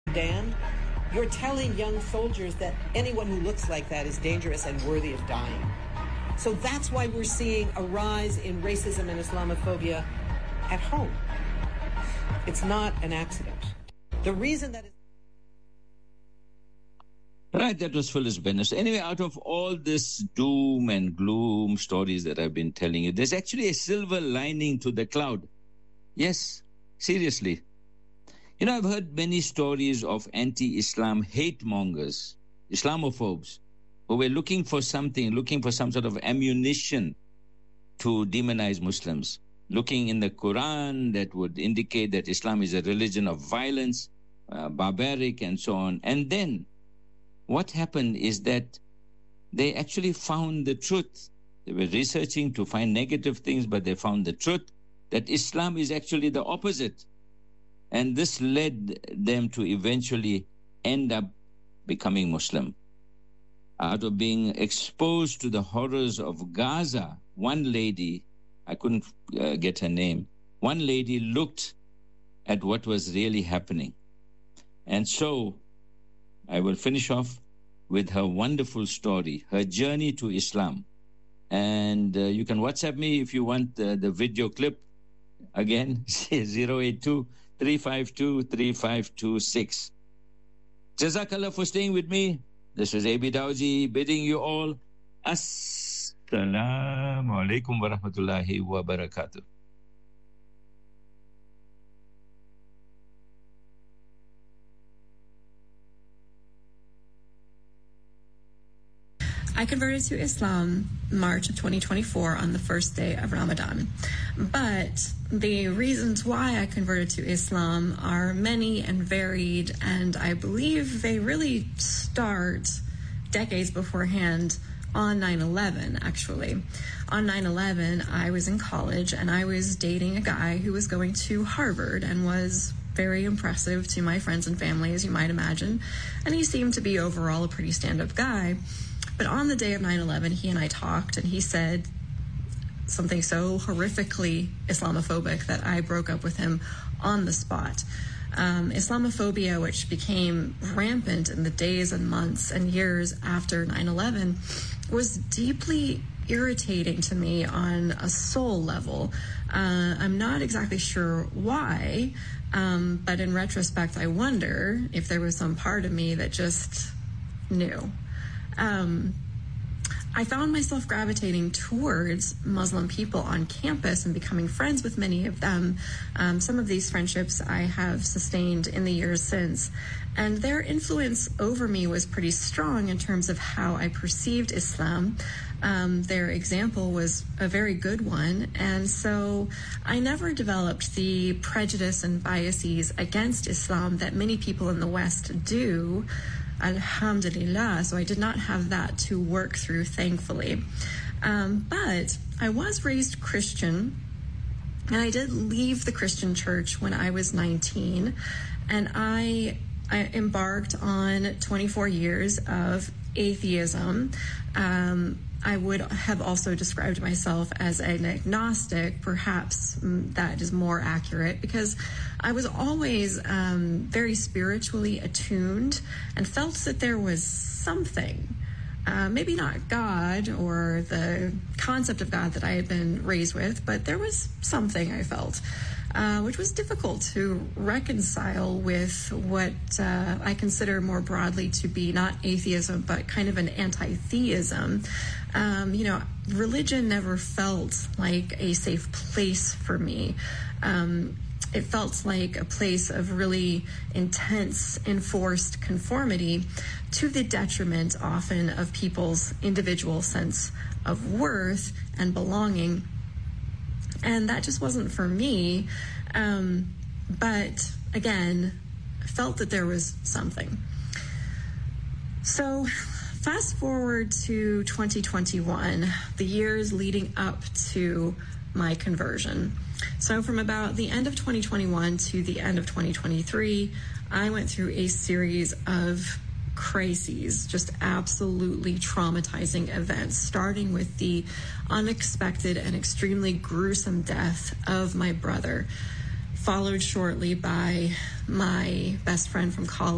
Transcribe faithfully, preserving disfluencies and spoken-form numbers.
Dan, you're telling young soldiers that anyone who looks like that is dangerous and worthy of dying. So that's why we're seeing a rise in racism and Islamophobia at home. It's not an accident. The reason that is... Right, that was Phyllis Bennis. Anyway, out of all this doom and gloom stories that I've been telling you, there's actually a silver lining to the cloud. Yes, seriously. You know, I've heard many stories of anti-Islam hate mongers, Islamophobes, who were looking for something, looking for some sort of ammunition to demonize Muslims, looking in the Quran that would indicate that Islam is a religion of violence, uh, barbaric, and so on. And then what happened is that they actually found the truth. They were researching to find negative things, but they found the truth that Islam is actually the opposite. And this led them to eventually end up becoming Muslim. Out of being exposed to the horrors of Gaza, one lady, I couldn't uh, get her name, one lady looked at what was really happening. And so I will finish off with her wonderful story, her journey to Islam. And uh, you can WhatsApp me if you want the, the video clip. Again, zero eight two, three five two, three five two six. Jazakallah for staying with me. This is A B Dawji bidding you all Assalamu alaikum wa rahmatullahi wa barakatuh. I converted to Islam March of twenty twenty-four on the first day of Ramadan. But the reasons why I converted to Islam are many and varied, and I believe they really start decades beforehand on nine eleven, actually. On nine eleven, I was in college, and I was dating a guy who was going to Harvard and was very impressive to my friends and family, as you might imagine. And he seemed to be overall a pretty stand-up guy. But on the day of nine eleven, he and I talked, and he said something so horrifically Islamophobic that I broke up with him on the spot. Um, Islamophobia, which became rampant in the days and months and years after nine eleven, was deeply irritating to me on a soul level. Uh, I'm not exactly sure why, um, but in retrospect, I wonder if there was some part of me that just knew. Um, I found myself gravitating towards Muslim people on campus and becoming friends with many of them. Um, some of these friendships I have sustained in the years since, and their influence over me was pretty strong in terms of how I perceived Islam. Um, their example was a very good one, and so I never developed the prejudice and biases against Islam that many people in the West do. Alhamdulillah, so I did not have that to work through, thankfully. Um, but I was raised Christian, and I did leave the Christian church when I was nineteen, and I, I embarked on twenty-four years of atheism. Um, I would have also described myself as an agnostic. Perhaps that is more accurate, because I was always um, very spiritually attuned and felt that there was something, uh, maybe not God or the concept of God that I had been raised with, but there was something I felt, uh, which was difficult to reconcile with what uh, I consider more broadly to be not atheism, but kind of an anti-theism. Um, you know, religion never felt like a safe place for me. Um, it felt like a place of really intense, enforced conformity to the detriment often of people's individual sense of worth and belonging. And that just wasn't for me. Um, but again, felt that there was something. So fast forward to twenty twenty-one, the years leading up to my conversion. So from about the end of twenty twenty-one to the end of twenty twenty-three, I went through a series of crises, just absolutely traumatizing events, starting with the unexpected and extremely gruesome death of my brother, followed shortly by my best friend from college,